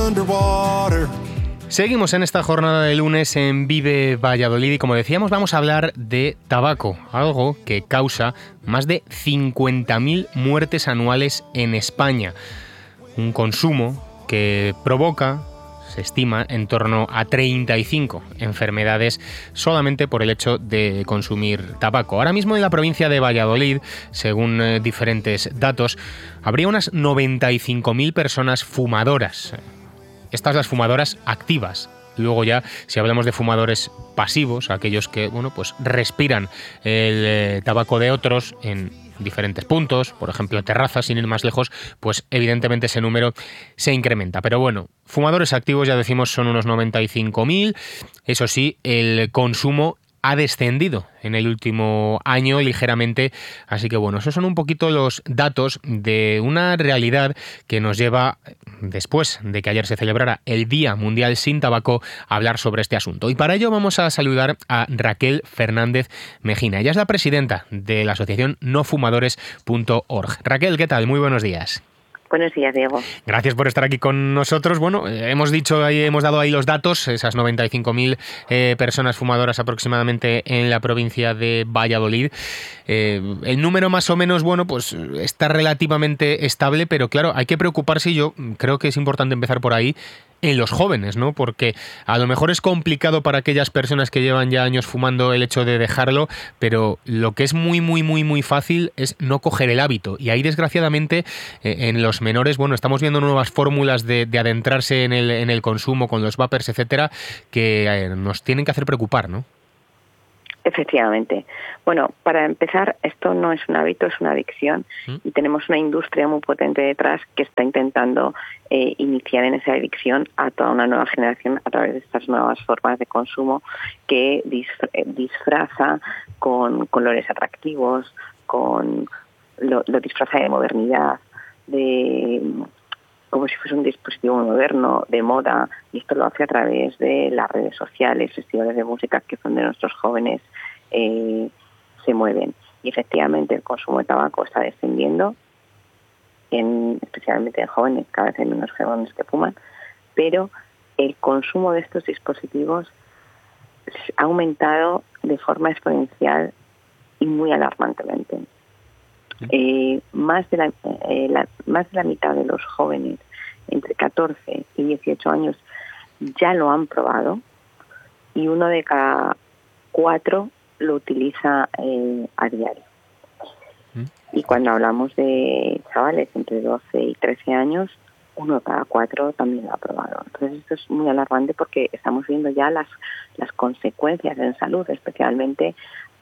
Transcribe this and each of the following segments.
underwater. Seguimos en esta jornada de lunes en Vive Valladolid y como decíamos vamos a hablar de tabaco, algo que causa más de 50.000 muertes anuales en España. Un consumo que provoca, se estima, en torno a 35 enfermedades solamente por el hecho de consumir tabaco. Ahora mismo en la provincia de Valladolid, según diferentes datos, habría unas 95.000 personas fumadoras. Estas las fumadoras activas. Luego ya, si hablamos de fumadores pasivos, aquellos que, pues respiran el tabaco de otros en diferentes puntos, por ejemplo terrazas, sin ir más lejos, pues evidentemente ese número se incrementa. Pero bueno, fumadores activos ya decimos son unos 95.000. Eso sí, el consumo ha descendido en el último año ligeramente, así que bueno, esos son un poquito los datos de una realidad que nos lleva, después de que ayer se celebrara el Día Mundial Sin Tabaco, a hablar sobre este asunto. Y para ello vamos a saludar a Raquel Fernández Mejina. Ella es la presidenta de la asociación nofumadores.org. Raquel, ¿qué tal? Muy buenos días. Buenos días, Diego. Gracias por estar aquí con nosotros. Bueno, hemos dado ahí los datos, esas 95.000 personas fumadoras aproximadamente en la provincia de Valladolid. El número más o menos, pues está relativamente estable, pero claro, hay que preocuparse y yo creo que es importante empezar por ahí, en los jóvenes, ¿no? Porque a lo mejor es complicado para aquellas personas que llevan ya años fumando el hecho de dejarlo, pero lo que es muy, muy, muy, muy fácil es no coger el hábito. Y ahí, desgraciadamente, en los menores, estamos viendo nuevas fórmulas de adentrarse en el consumo con los vapers, etcétera, que nos tienen que hacer preocupar, ¿no? Efectivamente. Bueno, para empezar, esto no es un hábito, es una adicción y tenemos una industria muy potente detrás que está intentando iniciar en esa adicción a toda una nueva generación a través de estas nuevas formas de consumo que disfraza con colores atractivos, lo disfraza de modernidad, como si fuese un dispositivo moderno, de moda, y esto lo hace a través de las redes sociales, festivales de música, que es donde nuestros jóvenes se mueven. Y efectivamente el consumo de tabaco está descendiendo, especialmente en jóvenes, cada vez hay menos jóvenes que fuman, pero el consumo de estos dispositivos ha aumentado de forma exponencial y muy alarmantemente. Más de la mitad de los jóvenes entre 14 y 18 años ya lo han probado y 1 de cada 4 lo utiliza a diario. Y cuando hablamos de chavales entre 12 y 13 años, 1 de cada 4 también lo ha probado. Entonces esto es muy alarmante porque estamos viendo ya las consecuencias en salud, especialmente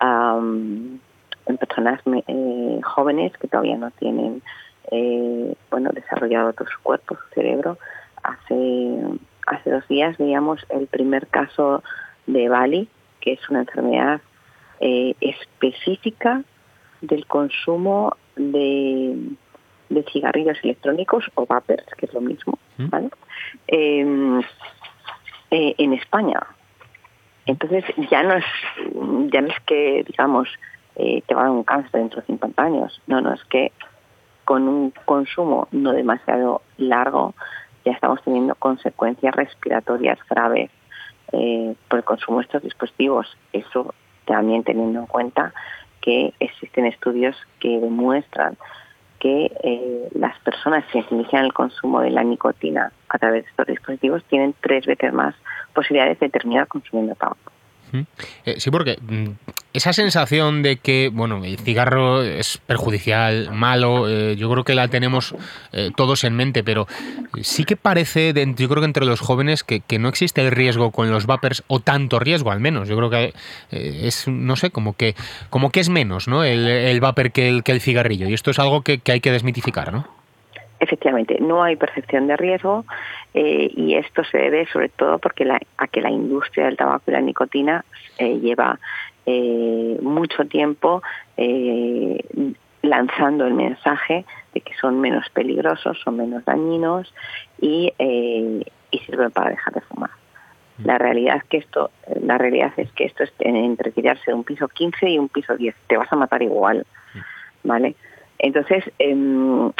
en personas jóvenes que todavía no tienen desarrollado todo su cuerpo, su cerebro. Hace 2 días veíamos el primer caso de Bali, que es una enfermedad específica del consumo de cigarrillos electrónicos o vapers, que es lo mismo, ¿vale? En España. Entonces ya no es que, digamos, te va a dar un cáncer dentro de 50 años. No, es que con un consumo no demasiado largo ya estamos teniendo consecuencias respiratorias graves por el consumo de estos dispositivos. Eso también teniendo en cuenta que existen estudios que demuestran que las personas que inician el consumo de la nicotina a través de estos dispositivos tienen 3 veces más posibilidades de terminar consumiendo tabaco. Sí, porque esa sensación de que, el cigarro es perjudicial, malo, yo creo que la tenemos todos en mente, pero sí que parece, yo creo que entre los jóvenes, que no existe el riesgo con los vapers, o tanto riesgo al menos. Yo creo que es, no sé, como que es menos, ¿no? El vapor que el cigarrillo, y esto es algo que hay que desmitificar, ¿no? Efectivamente, no hay percepción de riesgo y esto se debe sobre todo a que la industria del tabaco y la nicotina lleva mucho tiempo lanzando el mensaje de que son menos peligrosos, son menos dañinos y sirven para dejar de fumar. La realidad es que esto es entre tirarse de un piso 15 y un piso 10. Te vas a matar igual, ¿vale? Entonces,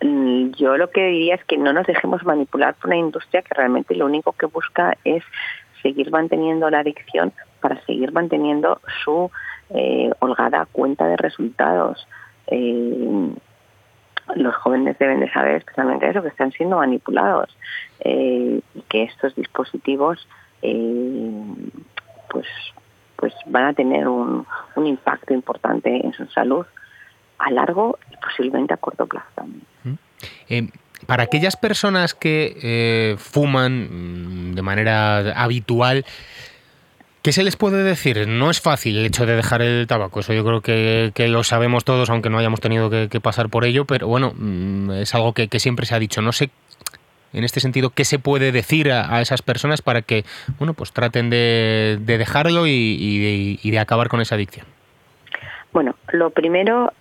yo lo que diría es que no nos dejemos manipular por una industria que realmente lo único que busca es seguir manteniendo la adicción para seguir manteniendo su holgada cuenta de resultados. Los jóvenes deben de saber especialmente eso, que están siendo manipulados, y que estos dispositivos pues van a tener un impacto importante en su salud a largo y posiblemente a corto plazo también. Para aquellas personas que fuman de manera habitual, ¿qué se les puede decir? No es fácil el hecho de dejar el tabaco, eso yo creo que lo sabemos todos, aunque no hayamos tenido que pasar por ello, pero bueno, es algo que siempre se ha dicho. No sé, en este sentido, ¿qué se puede decir a esas personas para que, bueno, pues traten de dejarlo y de acabar con esa adicción? Bueno, lo primero,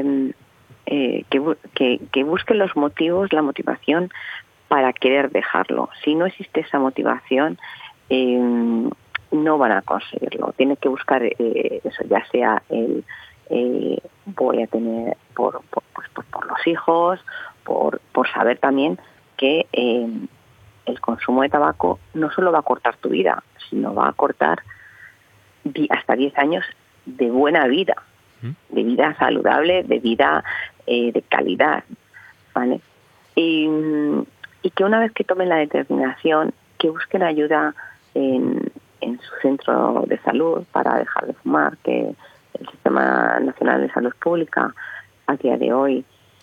que busquen los motivos, la motivación para querer dejarlo. Si no existe esa motivación, no van a conseguirlo. Tienen que buscar eso, ya sea el voy a tener por los hijos, por saber también que el consumo de tabaco no solo va a cortar tu vida, sino va a cortar hasta 10 años de buena vida, de vida saludable, de vida de calidad, ¿vale? Y que una vez que tomen la determinación, que busquen ayuda en su centro de salud para dejar de fumar, que el Sistema Nacional de Salud Pública a día de hoy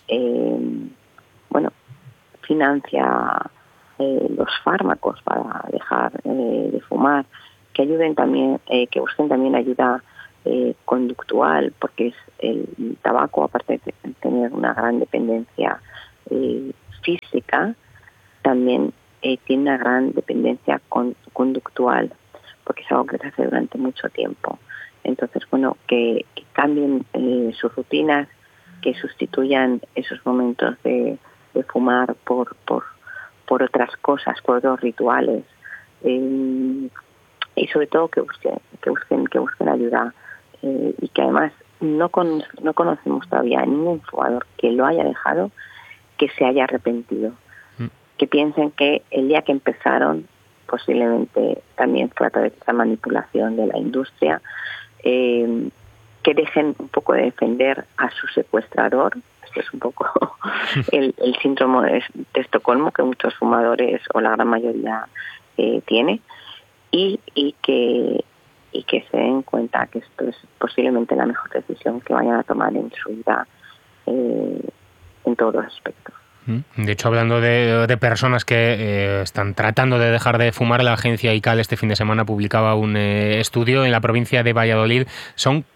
financia los fármacos para dejar de fumar, que ayuden también, que busquen también ayuda conductual, porque es el tabaco, aparte de tener una gran dependencia física, también tiene una gran dependencia conductual, porque es algo que se hace durante mucho tiempo. Entonces, bueno, que cambien sus rutinas, que sustituyan esos momentos de fumar por otras cosas, por otros rituales, y sobre todo que busquen ayuda, y que además no conocemos todavía a ningún fumador que lo haya dejado que se haya arrepentido, que piensen que el día que empezaron posiblemente también fue a través de esta manipulación de la industria, que dejen un poco de defender a su secuestrador. Esto es un poco el síndrome de Estocolmo que muchos fumadores o la gran mayoría tiene, y que se den cuenta que esto es posiblemente la mejor decisión que vayan a tomar en su vida en todos los aspectos. De hecho, hablando de personas que están tratando de dejar de fumar, la agencia ICAL este fin de semana publicaba un estudio en la provincia de Valladolid. Son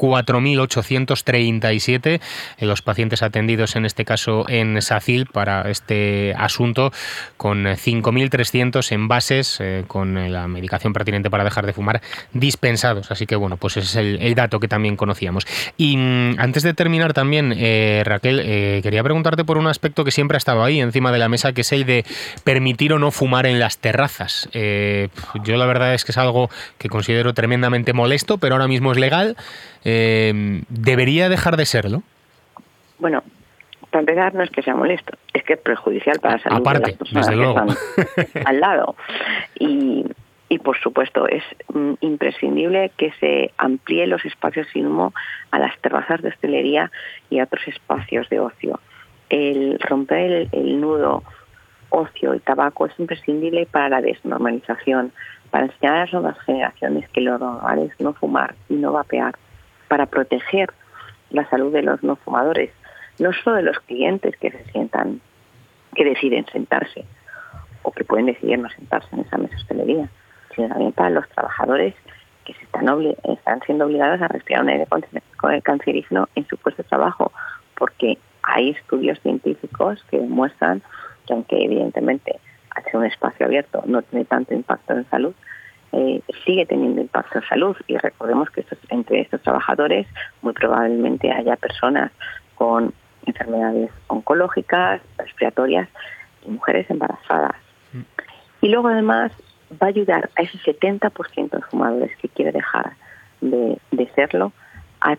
4.837 los pacientes atendidos, en este caso en SACIL, para este asunto, con 5.300 envases con la medicación pertinente para dejar de fumar dispensados. Así que, bueno, pues ese es el dato que también conocíamos. Y antes de terminar también, Raquel, quería preguntarte por un aspecto que siempre ha estado ahí encima de la mesa, que es el de permitir o no fumar en las terrazas. Yo la verdad es que es algo que considero tremendamente molesto, pero ahora mismo es legal. ¿Debería dejar de serlo? Bueno, para empezar, no es que sea molesto, es que es perjudicial para la salud de las personas desde luego que están al lado. Y por supuesto es imprescindible que se amplíen los espacios sin humo a las terrazas de hostelería y a otros espacios de ocio. El romper el nudo ocio y tabaco es imprescindible para la desnormalización, para enseñar a las nuevas generaciones que lo normal es no fumar y no vapear, para proteger la salud de los no fumadores, no solo de los clientes que deciden sentarse o que pueden decidir no sentarse en esa mesa de hostelería, sino también para los trabajadores que están siendo obligados a respirar un aire cancerígeno en su puesto de trabajo, porque hay estudios científicos que demuestran que, aunque evidentemente al ser un espacio abierto no tiene tanto impacto en salud, sigue teniendo impacto en salud. Y recordemos que entre estos trabajadores muy probablemente haya personas con enfermedades oncológicas, respiratorias y mujeres embarazadas. Y luego además va a ayudar a ese 70% de fumadores que quiere dejar de serlo a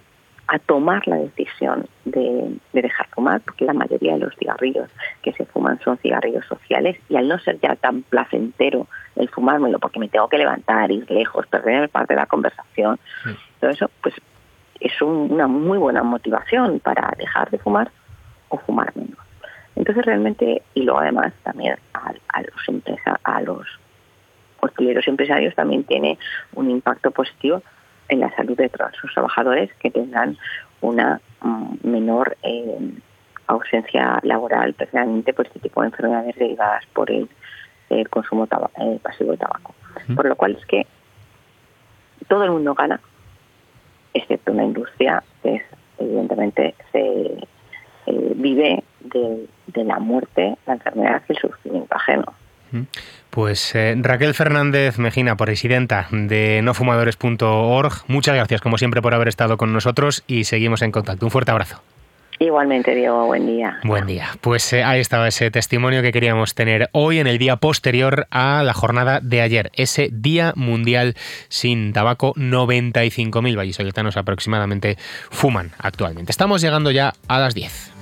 a tomar la decisión de dejar fumar, porque la mayoría de los cigarrillos que se fuman son cigarrillos sociales, y al no ser ya tan placentero el fumármelo, porque me tengo que levantar, ir lejos, perder parte de la conversación, todo eso, pues es una muy buena motivación para dejar de fumar o fumar menos. Entonces realmente, y luego además también a los hosteleros empresarios también tiene un impacto positivo en la salud de todos sus trabajadores, que tendrán una menor ausencia laboral, precisamente por este tipo de enfermedades derivadas por el consumo pasivo de tabaco. Por lo cual es que todo el mundo gana, excepto una industria que evidentemente se vive de la muerte, la enfermedad y el sufrimiento ajeno. Pues Raquel Fernández Mejina, presidenta de nofumadores.org, muchas gracias como siempre por haber estado con nosotros y seguimos en contacto. Un fuerte abrazo. Igualmente, Diego, buen día. Buen día. Pues ahí estaba ese testimonio que queríamos tener hoy en el día posterior a la jornada de ayer, ese Día Mundial sin Tabaco. 95.000 vallisoletanos aproximadamente fuman actualmente. Estamos llegando ya a las 10.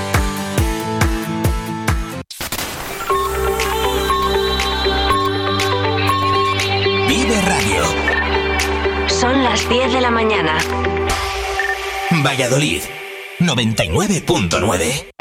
Vive Radio. Son las 10 de la mañana. Valladolid, 99.9.